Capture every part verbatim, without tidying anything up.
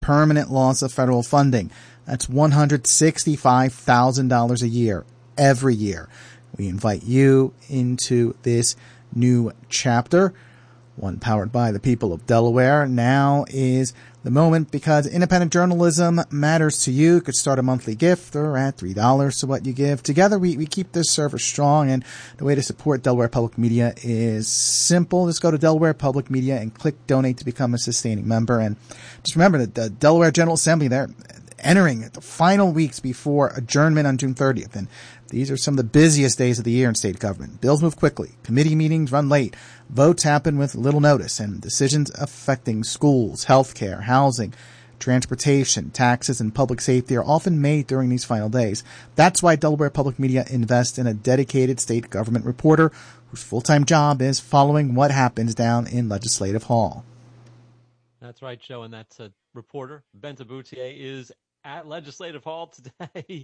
permanent loss of federal funding. That's one hundred sixty-five thousand dollars a year, every year. We invite you into this new chapter, one powered by the people of Delaware. Now is the moment, because independent journalism matters to you. You could start a monthly gift or add three dollars to what you give. Together, we, we keep this service strong, and the way to support Delaware Public Media is simple. Just go to Delaware Public Media and click Donate to become a sustaining member. And just remember that the Delaware General Assembly, they're entering the final weeks before adjournment on June thirtieth. And these are some of the busiest days of the year in state government. Bills move quickly. Committee meetings run late. Votes happen with little notice. And decisions affecting schools, healthcare, housing, transportation, taxes, and public safety are often made during these final days. That's why Delaware Public Media invests in a dedicated state government reporter whose full-time job is following what happens down in Legislative Hall. That's right, Joe, and that's a reporter. Benta Boutier is at Legislative Hall today,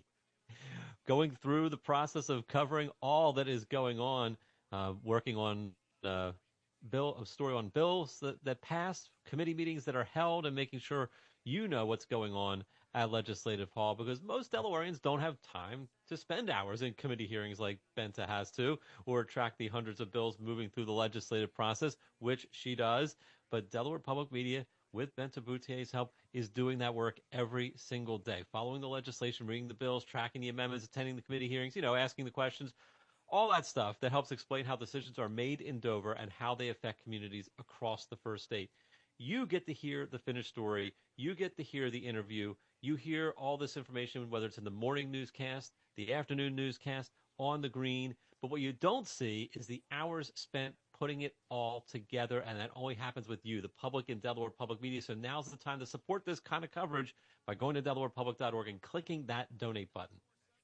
going through the process of covering all that is going on, uh, working on uh, bill, a story on bills that, that pass, committee meetings that are held, and making sure you know what's going on at Legislative Hall, because most Delawareans don't have time to spend hours in committee hearings like Benta has to, or track the hundreds of bills moving through the legislative process, which she does. But Delaware Public Media, with Benta Boutier's help, is doing that work every single day, following the legislation, reading the bills, tracking the amendments, attending the committee hearings, you know, asking the questions, all that stuff that helps explain how decisions are made in Dover and how they affect communities across the first state. You get to hear the finished story. You get to hear the interview. You hear all this information, whether it's in the morning newscast, the afternoon newscast, on the green. But what you don't see is the hours spent putting it all together, and that only happens with you, the public in Delaware Public Media. So now's the time to support this kind of coverage by going to delaware public dot org and clicking that donate button.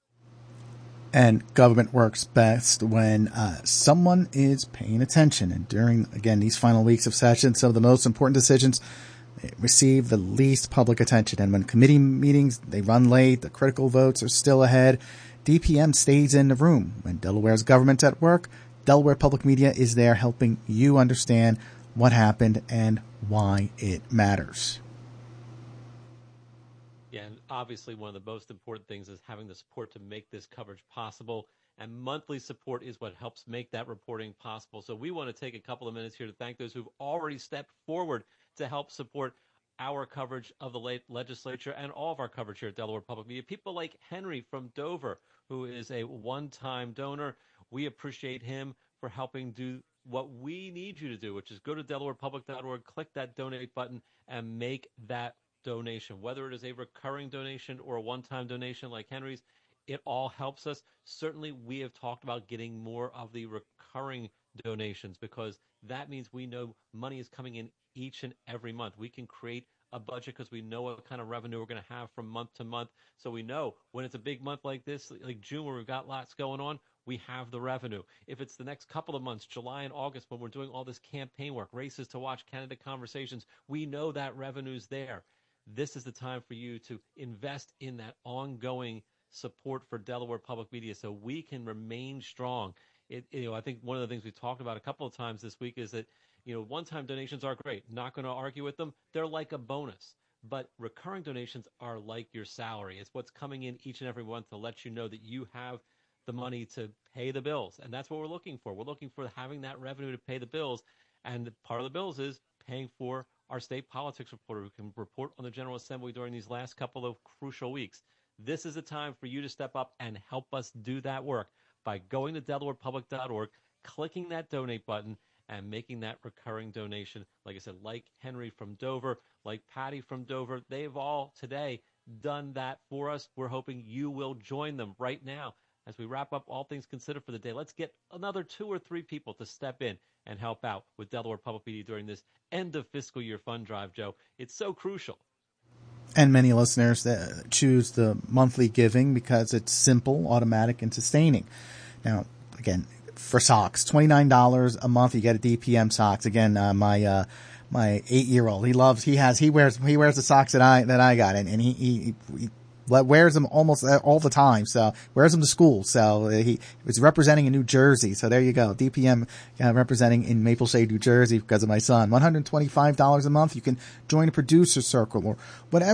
And government works best when uh, someone is paying attention. And during, again, these final weeks of session, some of the most important decisions receive the least public attention. And when committee meetings, they run late, the critical votes are still ahead, D P M stays in the room. When Delaware's government's at work, Delaware Public Media is there helping you understand what happened and why it matters. Yeah, and obviously one of the most important things is having the support to make this coverage possible. And monthly support is what helps make that reporting possible. So we want to take a couple of minutes here to thank those who've already stepped forward to help support our coverage of the late legislature and all of our coverage here at Delaware Public Media. People like Henry from Dover, who is a one-time donor. We appreciate him for helping do what we need you to do, which is go to delaware public dot org, click that donate button, and make that donation. Whether it is a recurring donation or a one-time donation like Henry's, it all helps us. Certainly, we have talked about getting more of the recurring donations, because that means we know money is coming in each and every month. We can create a budget because we know what kind of revenue we're going to have from month to month. So we know when it's a big month like this, like June, where we've got lots going on, we have the revenue. If it's the next couple of months, July and August, when we're doing all this campaign work, races to watch, candidate conversations, we know that revenue's there. This is the time for you to invest in that ongoing support for Delaware Public Media so we can remain strong. It, you know, I think one of the things we talked about a couple of times this week is that, you know, one-time donations are great. Not going to argue with them. They're like a bonus. But recurring donations are like your salary. It's what's coming in each and every month to let you know that you have the money to pay the bills. And that's what we're looking for. We're looking for having that revenue to pay the bills. And part of the bills is paying for our state politics reporter who can report on the General Assembly during these last couple of crucial weeks. This is a time for you to step up and help us do that work by going to delaware public dot org, clicking that donate button, and making that recurring donation. Like I said, like Henry from Dover, like Patty from Dover, they've all today done that for us. We're hoping you will join them right now. As we wrap up All Things Considered for the day, let's get another two or three people to step in and help out with Delaware Public Media during this end of fiscal year fund drive, Joe. It's so crucial. And many listeners that choose the monthly giving because it's simple, automatic, and sustaining. Now, again, for socks, twenty-nine dollars a month, you get a D P M socks. Again, uh, my uh, my eight-year-old, he loves, he has, he wears, he wears the socks that I that I got, and, and he, he he wears them almost all the time. So wears them to school. So he was representing in New Jersey. So there you go. D P M uh, representing in Maple Shade, New Jersey because of my son. one hundred twenty-five dollars a month. You can join a producer circle or whatever.